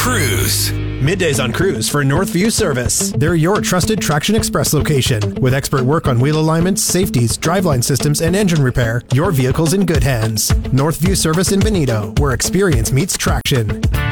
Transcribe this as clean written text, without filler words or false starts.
Cruise. Middays on Cruise for Northview Service. They're your trusted Traction Express location. With expert work on wheel alignments, safeties, driveline systems, and engine repair, your vehicle's in good hands. Northview Service in Benito, where experience meets traction.